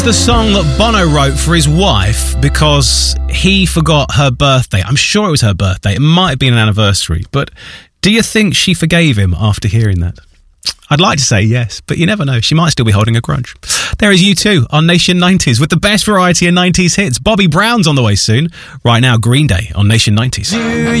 The song that Bono wrote for his wife because he forgot her birthday. I'm sure it was her birthday. It might have been an anniversary. But do you think she forgave him after hearing that? I'd like to say yes, but you never know. She might still be holding a grudge. There is U2 on Nation 90s with the best variety of 90s hits. Bobby Brown's on the way soon. Right now, Green Day on Nation 90s.